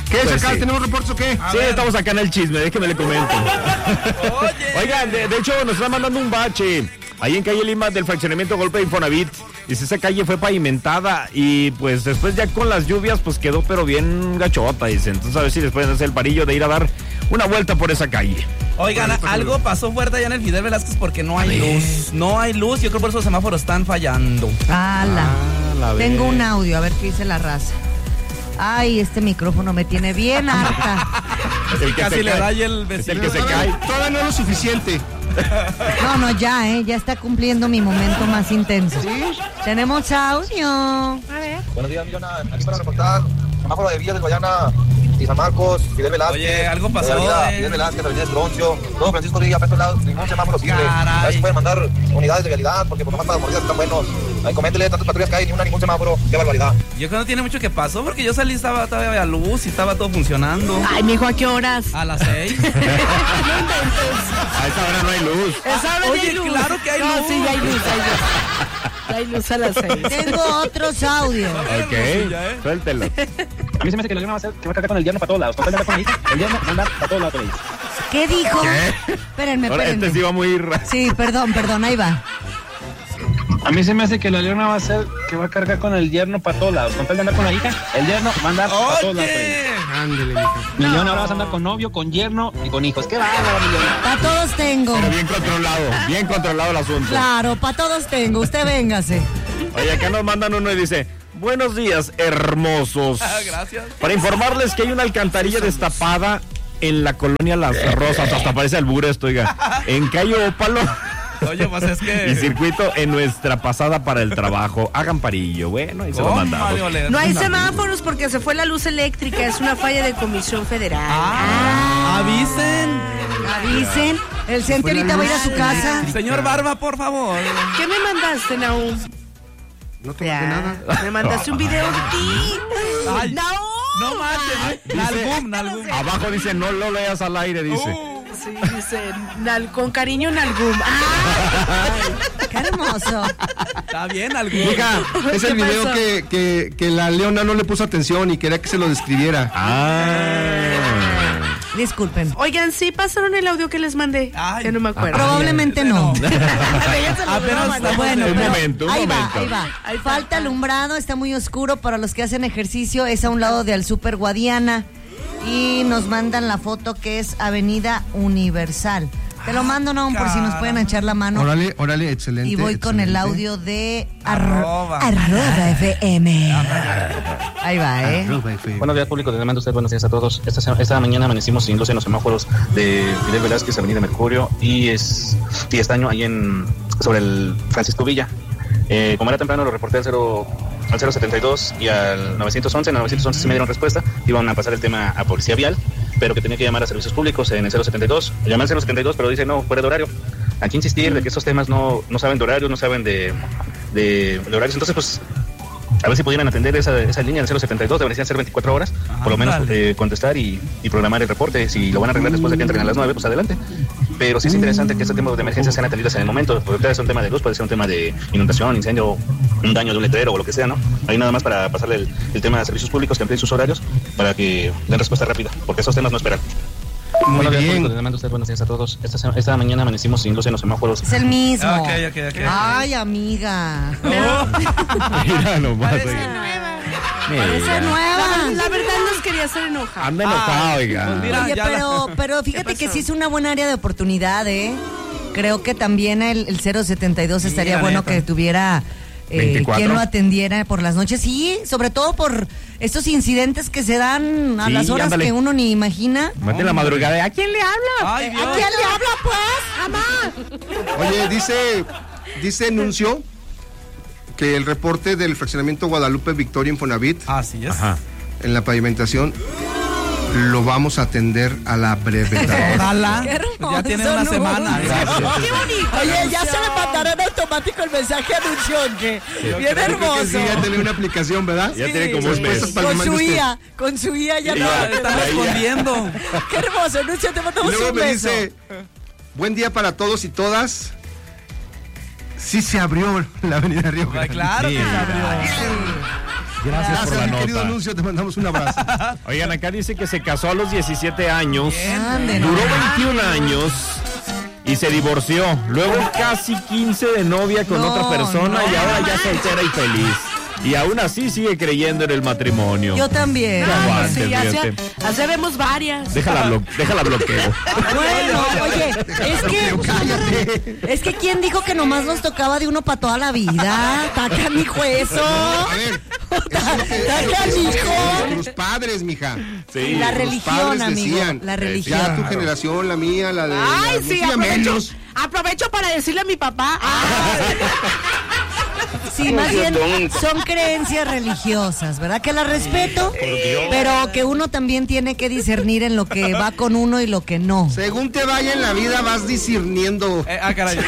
¿Qué Pues es acá? sí. ¿Tenemos reportes o qué? Sí, estamos acá en el chisme, déjeme le comento. Oigan, de hecho nos están mandando un bache ahí en calle Lima del fraccionamiento Golpe de Infonavit. Dice, esa calle fue pavimentada y pues después ya con las lluvias pues quedó pero bien gachota, dice. Entonces a ver si les pueden hacer el parillo de ir a dar una vuelta por esa calle. Oigan, algo pasó fuerte allá en el Fidel Velázquez porque no hay luz. No hay luz, yo creo por eso los semáforos están fallando. Tengo un audio, a ver qué dice la raza. Ay, este micrófono me tiene bien harta. El que Casi le cae. da y el Es vecino. el que se cae. Todavía no es lo suficiente. No, ya está cumpliendo mi momento más intenso. Tenemos audio. A ver. Buenos días, Millona. Aquí para reportar. Semáforo de Villas del Guayana y San Marcos, Fidel Velázquez. Oye, algo pasó, Avenida Fidel Velázquez, Avenida Estroncio, Don Francisco Villa, para estos lados, ningún semáforo sirve. A ver si pueden mandar unidades de vialidad, porque por nomás para las mordidas están buenos. Ahí coméntele, tantas patrullas que hay, ningún semáforo, qué barbaridad. Yo creo que no tiene mucho que pasó porque yo salí, estaba todavía a luz y estaba todo funcionando. Ay, mijo, ¿a qué horas? A las 6. A esa hora no hay luz. Oye, claro que hay luz. Sí, ya hay luz, Ya hay luz a las 6. Tengo otros audios. Ok, suéltelo. A mí se me hace que la luna va a ser que va a cargar con el yerno para todos lados. Con el yerno va a andar para todos lados. ¿Qué dijo? ¿Qué? Espérenme. Ahora este sí va muy Sí, perdón, ahí va. A mí se me hace que la leona va a ser que va a cargar con el yerno para todos lados. Con tal de andar con la hija, el yerno va a andar para todos lados. Ándele, mija. Millona, ahora vas a andar con novio, con yerno y con hijos. ¡Qué bárbaro, Millona! Para todos tengo. Pero bien controlado el asunto. Claro, para todos tengo. Usted véngase. Oye, acá nos mandan uno y dice, buenos días, hermosos. Gracias. Para informarles que hay una alcantarilla destapada en la colonia Las Rosas, hasta parece albur esto, oiga, en calle Ópalo. Oye, pues es que... Y circuito en nuestra pasada para el trabajo. Hagan parillo, bueno, ahí se lo mandamos. No hay semáforos porque se fue la luz eléctrica. Es una falla de Comisión Federal. Avisen. El Cente ahorita va a ir a su casa. Señor Barba, por favor. ¿Qué me mandaste, Naum? No te mandé nada. Me mandaste un video de ti. Ay, no manches. Nalgum. Abajo dice, no lo leas al aire, dice. Sí, dice, con cariño Nalgum. ¡Qué hermoso! Está bien, Nalgum. Hija, es el video que la leona no le puso atención y quería que se lo describiera. Disculpen. Oigan, ¿sí pasaron el audio que les mandé? Ay. Ya no me acuerdo. Probablemente no. Bueno, Un momento. Ahí va. Falta alumbrado, está muy oscuro para los que hacen ejercicio. Es a un lado de Al Super Guadiana. Y nos mandan la foto que es Avenida Universal. Te lo mando, no, por si nos pueden echar la mano. Órale, excelente. Y voy con el excelente. audio de Arroba FM. Ahí va, Buenos días, público de Demanda. Buenos días a todos. Esta mañana amanecimos sin luz en los semáforos de Fidel Velázquez, Avenida Mercurio y Estaño, ahí sobre el Francisco Villa. Como era temprano, lo reporté al 072 y al 911. En el 911 sí me dieron respuesta. Iban a pasar el tema a Policía Vial, pero que tenía que llamar a servicios públicos en el 072. Llamé al 072, pero dice no, fuera de horario. Aquí insistir de que estos temas no saben de horarios, no saben de horarios. Entonces, pues, a ver si pudieran atender esa línea del 072, deberían ser 24 horas, por lo menos contestar y programar el reporte. Si lo van a arreglar después de que entren a las 9, pues adelante. Pero sí es interesante que este tema de emergencia sean atendidas en el momento, porque puede ser un tema de luz, puede ser un tema de inundación, incendio, un daño de un letrero o lo que sea, ¿no? Ahí nada más para pasarle el tema de servicios públicos que amplíen sus horarios para que den respuesta rápida, porque esos temas no esperan. Muy bien. Buenos días a todos. Esta mañana amanecimos sin luz en los semáforos. Es el mismo. Ok. Ay, amiga. Mira nomás. Parece oiga. nueva. Parece nueva. La verdad nos quería hacer enojar. Anda enojado, oiga. Pues mira, Oye, ya pero fíjate que sí es una buena área de oportunidad, Creo que también el 072 estaría la bueno neta. que tuviera 24. quien lo atendiera por las noches. Sí, sobre todo por estos incidentes que se dan a Sí, las horas ándale. que uno ni imagina. Mate la madrugada. ¿A quién le habla? Ay, Dios. ¿A quién le habla, pues? ¡Mamá! Oye, dice Nuncio que el reporte del fraccionamiento Guadalupe Victoria Infonavit Así es. Ajá. en la pavimentación lo vamos a atender a la brevedad. Ojalá. Qué hermoso, Ya tiene una ¿no? semana. ¡Qué bonito! Oye, ya se le mandará en automático el mensaje anunción, que bien Creo hermoso. que sí, ya tiene una aplicación, ¿verdad? Ya tiene como un Respuestas mes. para el Con mande su usted. IA, ya no. Ya está respondiendo. Qué hermoso, Anuncio, te Y mandamos luego un me beso. dice, buen día para todos y todas. Sí se abrió la avenida Río Grande. Claro que se abrió. Gracias por la querido nota. Nuncio, te mandamos un abrazo. Oigan, acá dice que se casó a los 17 años, Ande, duró no. 21 años y se divorció. Luego casi 15 de novia con No, otra persona y ahora ya soltera y feliz. Y aún así sigue creyendo en el matrimonio. Yo también. No, aguante, Sí, fíjate. así vemos varias. Déjala bloqueo. Bueno, oye, es que ¿quién dijo que nomás nos tocaba de uno para toda la vida? Está canijo eso. A ver, Está eso canijo. los padres, mija. Sí. La Los religión, padres amigo. decían, La religión. Ya tu generación, la mía, la de Ay, la sí, mía menos. aprovecho para decirle a mi papá. Sí, más bien son creencias religiosas, ¿verdad? Que las respeto, pero que uno también tiene que discernir en lo que va con uno y lo que no. Según te vaya en la vida, vas discerniendo. Caray.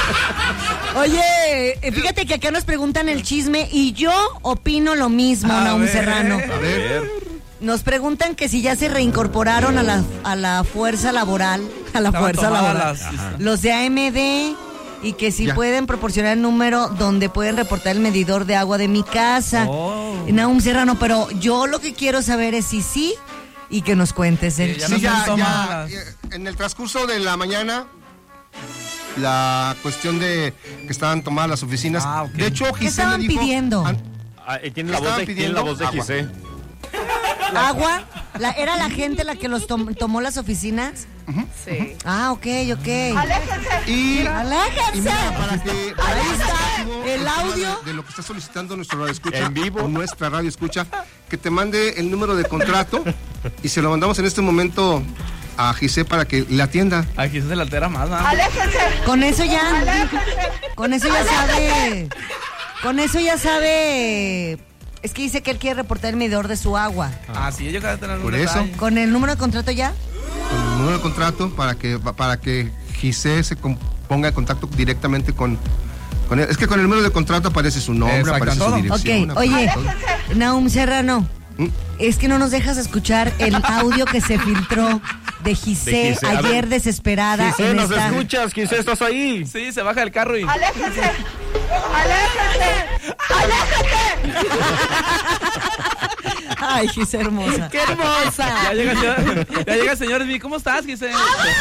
Oye, fíjate que acá nos preguntan el chisme y yo opino lo mismo, Nahum Serrano. A ver. Nos preguntan que si ya se reincorporaron a la fuerza laboral, los de AMD, y que si Ya. pueden proporcionar el número donde pueden reportar el medidor de agua de mi casa. Nahum Serrano, pero yo lo que quiero saber es si sí y que nos cuentes el Ya Sí, no ya, son tomadas. en el transcurso de la mañana, la cuestión de que estaban tomadas las oficinas. Ok. De hecho, ¿Qué Giselle estaban me dijo, pidiendo? Tiene la voz de pidiendo Giselle. ¿Agua? ¿Era la gente la que los tomó las oficinas? Sí. Ah, ok. Y ¡Aléjense! mira, para que Ahí está el audio. de lo que está solicitando nuestro radio escucha En vivo. o nuestra radio escucha, que te mande el número de contrato y se lo mandamos en este momento a Giselle para que la atienda. Aquí se le altera más, ¿no? Con eso ya sabe. Con eso ya sabe. Es que dice que él quiere reportar el medidor de su agua. Sí, yo quiero tener un Por eso. detalle. ¿Con el número de contrato ya? Con el número de contrato para que Giselle se ponga en contacto directamente con él. Es que con el número de contrato aparece su nombre, Exacto, aparece su todo. dirección. Ok, oye, aparece todo. Nahum Serrano, ¿Mm? es que no nos dejas escuchar el audio que se filtró de Giselle Giselle. A ver. ayer desesperada. Giselle, en ¿nos esta- escuchas? Giselle, ¿estás ahí? Sí, se baja del carro y... Ay, Giselle hermosa. ¡Qué hermosa! Ya llega el señor Esmi. ¿Cómo estás, Giselle?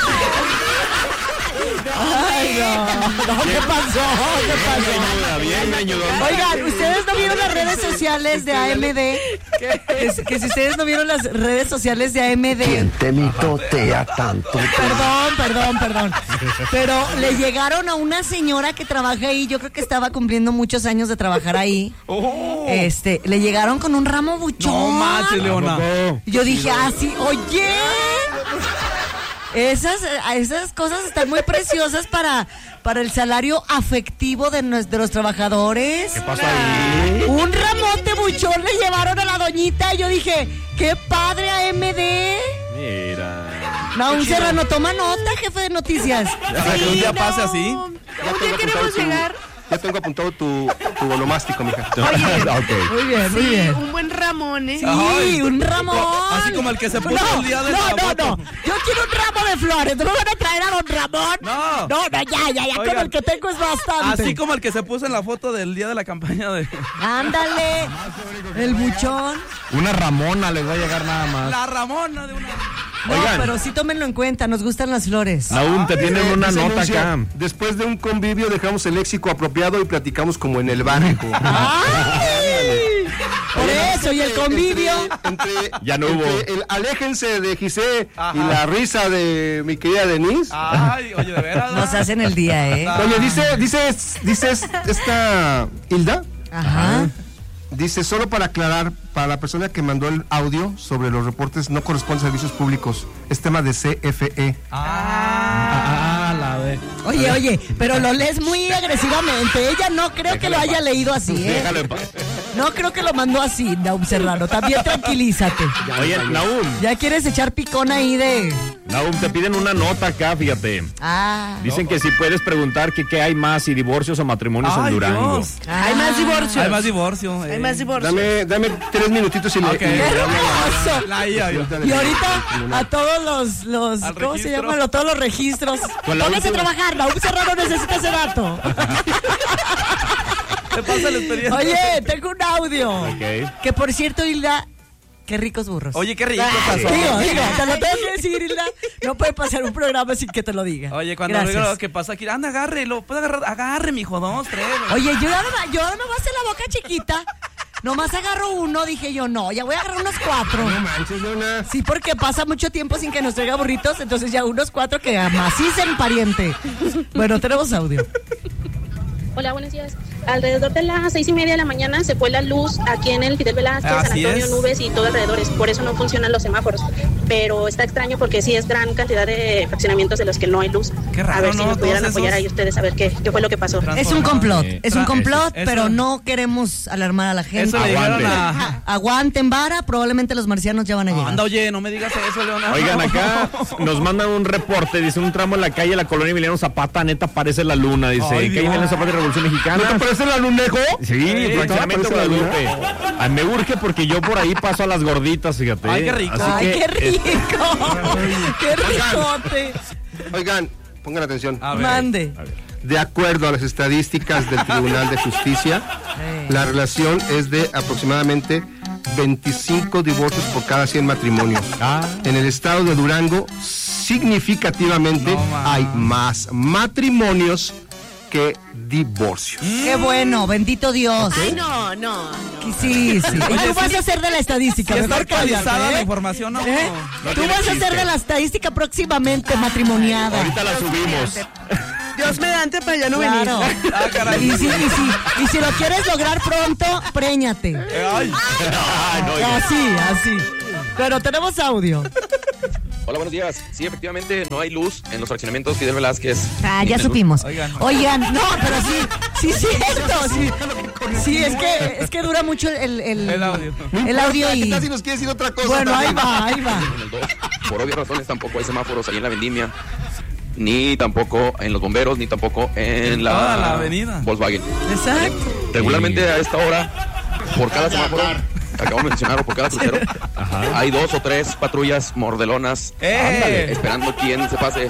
Ay, no, ¿qué pasó? Bien, meñudo. Oigan, ¿ustedes no vieron las redes sociales de AMD? Que si ustedes no vieron las redes sociales de AMD. Te mitotea tanto. Perdón. Pero le llegaron a una señora que trabaja ahí, yo creo que estaba cumpliendo muchos años de trabajar ahí. Le llegaron con un ramo buchón. No manches, Leona. Yo dije, sí, oye. Esas cosas están muy preciosas para el salario afectivo de los trabajadores. ¿Qué pasa ahí? Un ramote buchón le llevaron a la doñita y yo dije, qué padre AMD. Mira. Nahum Serrano, toma nota, jefe de noticias. Que un día pase así. Un día queremos llegar. Ya tengo apuntado tu onomástico, mija. Ok. Muy bien, Sí, un buen Ramón, ¿eh? Sí, un ramón. Así como el que se puso el día de la foto. Yo quiero un ramo de flores. ¿No me van a traer a don Ramón? No. Ya, con Oigan, el que tengo es bastante. Así como el que se puso en la foto del día de la campaña de... Ándale, el buchón. Una Ramona les va a llegar nada más. La Ramona de una... No, Oigan. pero sí tómenlo en cuenta, nos gustan las flores. Nahum, te tienen una Dice nota Nuncio, acá. Después de un convivio dejamos el léxico apropiado y platicamos como en el barco. ¡Ay! Por eso, y el convivio. Ya no hubo. El aléjense de Giselle y la risa de mi querida Denise. Ay, oye, de veras. Nos hacen el día, ¿eh? Oye, dice esta Hilda, Ajá. dice, solo para aclarar, para la persona que mandó el audio sobre los reportes, no corresponde a servicios públicos, es tema de CFE. La de... Oye, pero lo lees muy agresivamente. Ella no creo que lo haya leído así, ¿eh? Déjalo en paz. No creo que lo mandó así, Nahum Serrano. También tranquilízate. Oye, Nahum, ¿Ya quieres echar picón ahí de...? Nahum, te piden una nota acá, fíjate. Dicen que si puedes preguntar que qué hay más, si divorcios o matrimonios en Ay, Durango. Dios. Hay más divorcios. Hay más divorcio. Hay más divorcios. Dame 3 minutitos y le... Ok. y le ¡Qué hablo a hermoso! La IA. Y ahorita a todos los Al ¿cómo se registro. llaman? A todos los registros. Con la Póngase a última- trabajar, Nahum Serrano necesita ese dato. Te pasa la experiencia. Oye, tengo un audio. Ok. Que por cierto, Hilda, qué ricos burros. Oye, qué rico pasó. Digo, te lo tengo que decir, Hilda. No puede pasar un programa sin que te lo diga. Oye, cuando Gracias. digo que pasa aquí, anda, agárrelo. Puede agarrar, agarre, mijo, 2, 3. Oye, yo no me voy a hacer la boca chiquita. Nomás agarro uno, dije yo, no, ya voy a agarrar unos 4. No manches, Leona. Sí, porque pasa mucho tiempo sin que nos traiga burritos, entonces ya unos 4 que amacicen, pariente. Bueno, tenemos audio. Hola, buenos días. Alrededor de las 6:30 de la mañana se fue la luz aquí en el Fidel Velázquez, San Así Antonio, es. Nubes y todo alrededores. Por eso no funcionan los semáforos. Pero está extraño porque sí es gran cantidad de fraccionamientos de los que no hay luz. Qué raro, a ver si ¿no? nos pudieran Todos apoyar esos- ahí ustedes a ver qué fue lo que pasó. Es un complot, es un complot, Eso- pero no queremos alarmar a la gente. Eso le dijeron Aguante. a... Aguanten vara, probablemente los marcianos ya van a llegar. Anda, oye, no me digas eso, Leonardo. Oigan, acá nos mandan un reporte, dice un tramo en la calle La Colonia Emiliano Zapata, neta parece la luna, dice, Ay, calle Dios. Emiliano Zapata de Revolución Mexicana. ¿No te parece la lunejo? Sí, fraccionamiento ¿Te parece la Guadalupe. Ay, me urge porque yo por ahí paso a las gorditas, fíjate. Ay, qué rico. Así Ay, que, qué rico. Qué ricote. Oigan, pongan atención. A ver. Mande. De acuerdo a las estadísticas del Tribunal de Justicia, la relación es de aproximadamente 25 divorcios por cada 100 matrimonios. En el estado de Durango, significativamente No, ma. hay más matrimonios que divorcios. Qué bueno, bendito Dios. Ay, no. Sí, sí. Y Oye, tú vas sí. a ser de la estadística. Si está mejor cállate, actualizada ¿eh? la información, no. ¿Eh? Tú tiene vas a ser chiste. de la estadística próximamente matrimoniada. ahorita la subimos. Dios mediante para ya no venir. Claro. Ah, caray. Y si lo quieres lograr pronto, préñate. Ay. Ay, no, oiga. Así. Pero tenemos audio. Hola, buenos días. Sí, efectivamente, no hay luz en los fraccionamientos Fidel Velázquez. Ah, Ni ya en el- supimos. Oigan. Oigan, no, pero sí, cierto. Sí, es que dura mucho el audio. El audio ¿Qué y... tal si nos quiere decir otra cosa? Bueno, ahí también? va. en el 2. Por obvias razones, tampoco hay semáforos ahí en la vendimia, ni tampoco en los bomberos, ni tampoco en Toda la avenida. Volkswagen. Exacto. Regularmente a esta hora, por cada semáforo, acabo de mencionarlo, por cada crucero, hay 2 o 3 patrullas mordelonas esperando quien se pase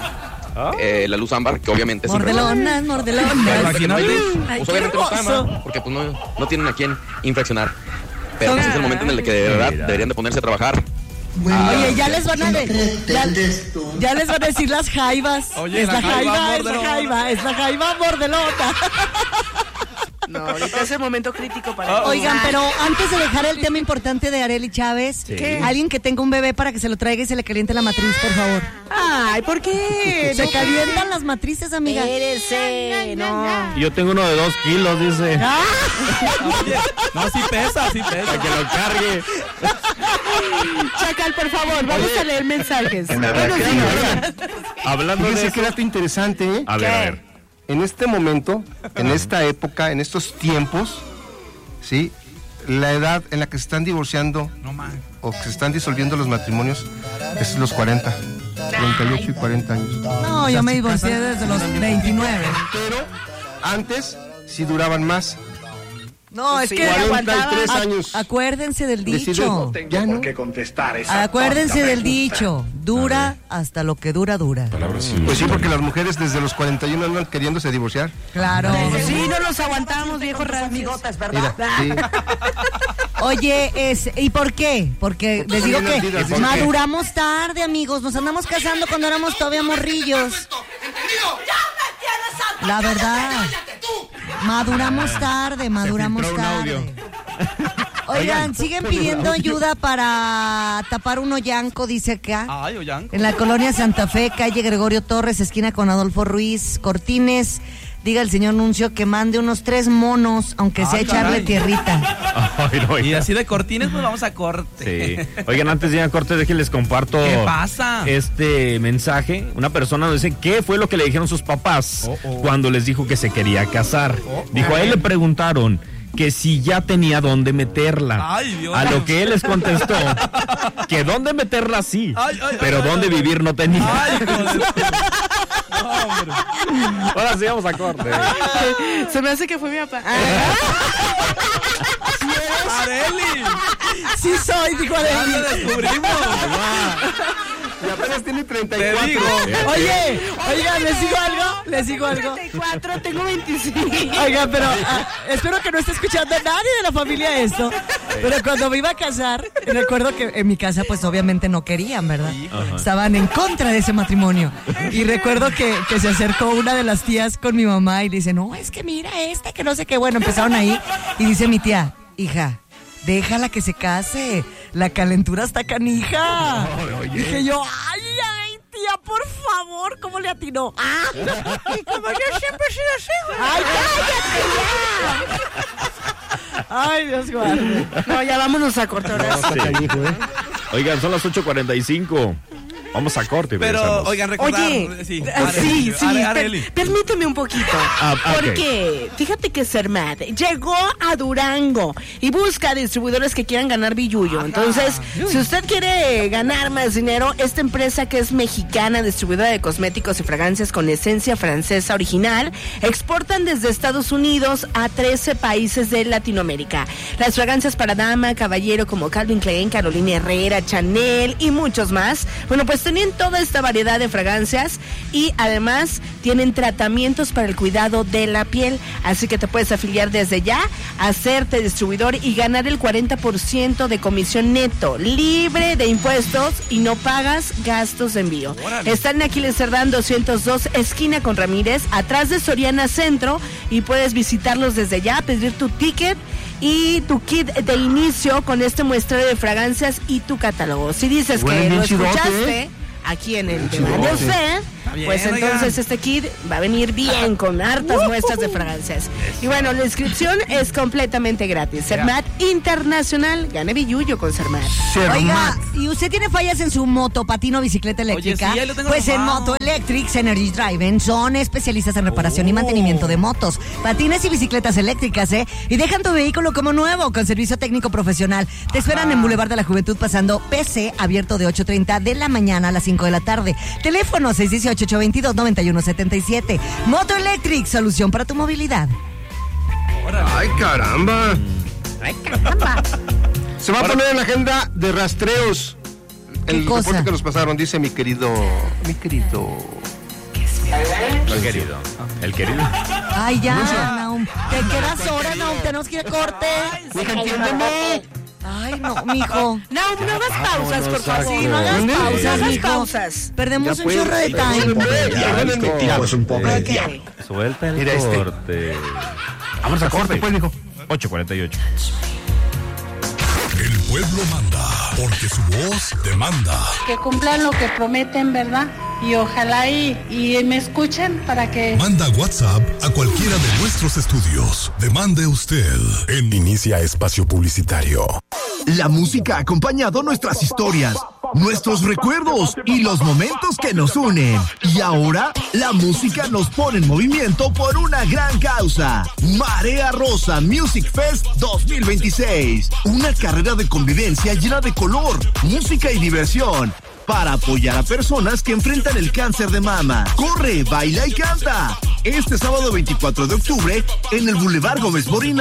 la luz ámbar, que obviamente es Mordelonas. Imagínate. Ay, pues qué obviamente no está, hermoso. ¿no? Porque pues no tienen a quién infraccionar. Pero pues es el momento en el que de verdad deberían de ponerse a trabajar. Oye, ya les van a ya les van a decir las jaivas. Oye, es la la jaiva jaiva, es la mordelona. jaiva, es la jaiva mordelota. No, ahorita es el momento crítico para Oigan, pero antes de dejar el tema importante de Arely Chávez, ¿Qué? alguien que tenga un bebé para que se lo traiga y se le caliente la matriz, por favor. Ay, ¿por qué? Se calientan las matrices, amiga. Espérese, no. Yo tengo uno de 2 kilos, dice. Oye, no, sí pesa. Para que lo cargue. Chacal, por favor, vamos a leer mensajes. Hablando de Fíjese eso. qué dato interesante, ¿eh? A ver. En este momento, en esta época, en estos tiempos, ¿sí? La edad en la que se están divorciando No man. o que se están disolviendo los matrimonios es los 40, 38 y 40 años. No, yo me divorcié desde los 29. Pero antes sí duraban más. No, es que 43 Ac- años. Acuérdense del dicho. Deciden, ya no. Acuérdense del dicho. Dura hasta lo que dura. Pues sí, porque las mujeres desde los 41 andan queriéndose divorciar. Claro. Sí, no los aguantamos, viejos rancios. Mira, sí. Oye, ¿y por qué? Porque les digo que ¿Por qué? maduramos tarde, amigos. Nos andamos casando cuando éramos todavía morrillos. La verdad. Maduramos tarde. Oigan, siguen pidiendo ayuda para tapar un hoyanco, dice acá. Ay, Oyanco. En la colonia Santa Fe, calle Gregorio Torres, esquina con Adolfo Ruiz Cortines. Diga el señor Nuncio que mande unos 3 monos, aunque sea Ay, echarle caray. tierrita. Ay, no, Y oiga. así de cortines, pues vamos a corte. Sí. Oigan, antes de ir a corte, déjenles comparto ¿Qué pasa? este mensaje. Una persona nos dice qué fue lo que le dijeron sus papás cuando les dijo que se quería casar. Dijo, a él le preguntaron que si ya tenía dónde meterla. Ay, Dios. A lo que él les contestó que dónde meterla sí, Ay, ay, pero ay, dónde ay, vivir no tenía. Ay, hijo de- No, hombre. Ahora sí vamos a corte. Se me hace que fue mi papá. Arely. Sí soy, dijo Ya Adeli. te descubrimos. Y apenas tiene 34. Te digo. Oye, oiga, ¿les digo algo? 34, tengo 25. Oiga, pero espero que no esté escuchando a nadie de la familia esto. Pero cuando me iba a casar, recuerdo que en mi casa, pues obviamente no querían, ¿verdad? Ajá. Estaban en contra de ese matrimonio. Y recuerdo que se acercó una de las tías con mi mamá y le dice, no, es que mira que no sé qué. Bueno, empezaron ahí y dice mi tía, hija, déjala que se case. La calentura está canija. Dije yo, ay, tía, por favor, ¿cómo le atinó? Y como yo siempre he sido así, güey. ¡Ay, cállate ya! Ay, Dios guarde. No, ya vámonos a cortar. Oigan, son las 8:45. Vamos a corte. Pero, regresamos. oigan, recordar... Oye, sí, sí, permíteme un poquito. Porque fíjate que Cermat llegó a Durango y busca distribuidores que quieran ganar billullo. Entonces, si usted quiere ganar más dinero, esta empresa que es mexicana, distribuidora de cosméticos y fragancias con esencia francesa original, exportan desde Estados Unidos a 13 países de Latinoamérica. Las fragancias para dama, caballero como Calvin Klein, Carolina Herrera, Chanel y muchos más. Bueno, pues tienen toda esta variedad de fragancias y además tienen tratamientos para el cuidado de la piel, así que te puedes afiliar desde ya, hacerte distribuidor y ganar el 40% de comisión neto, libre de impuestos y no pagas gastos de envío. Están en Aquiles Cerdán 202, esquina con Ramírez, atrás de Soriana Centro, y puedes visitarlos desde ya, pedir tu ticket y tu kit de inicio con este muestreo de fragancias y tu catálogo. Si dices que lo escuchaste aquí en el tema de usted, pues entonces este kit va a venir bien con hartas muestras de fragancias. Y bueno, la inscripción es completamente gratis. Cermat Internacional, gane billullo con Cermat. Oiga, ¿y usted tiene fallas en su moto, patino, bicicleta eléctrica? Oye, sí, ahí lo tengo pues en robado. Moto Electrics Energy Driving son especialistas en reparación y mantenimiento de motos, patines y bicicletas eléctricas, y dejan tu vehículo como nuevo con servicio técnico profesional. Te esperan en Boulevard de la Juventud pasando PC, abierto de 8:30 de la mañana a las 5 de la tarde. Teléfono 618-822-9177. Moto Electric, solución para tu movilidad. ¡Ay, caramba! Se va a poner en la agenda de rastreos el cosa? reporte que nos pasaron, dice mi querido. ¿Cuál querido? ¿El querido? Ay, ya, Naum. Te quedas horas, Naum. Tenemos que ir a corte. ¡Entiéndeme! Ay, no, mijo. No hagas pausas, por favor. Sí, no hagas pausas, No hagas mijo. pausas. Perdemos un chorro de time. Pues un poco de tiempo. Suelta el Mira este. corte. Vamos a corte. Pues, dijo. 8:48. El pueblo manda, porque su voz demanda. Que cumplan lo que prometen, ¿verdad? Y ojalá y me escuchen para que... Manda WhatsApp a cualquiera de nuestros estudios. Demande usted en Inicia Espacio Publicitario. La música ha acompañado nuestras historias, nuestros recuerdos y los momentos que nos unen. Y ahora, la música nos pone en movimiento por una gran causa. Marea Rosa Music Fest 2026. Una carrera de convivencia llena de color, música y diversión, para apoyar a personas que enfrentan el cáncer de mama. Corre, baila y canta. Este sábado 24 de octubre, en el Boulevard Gómez Morín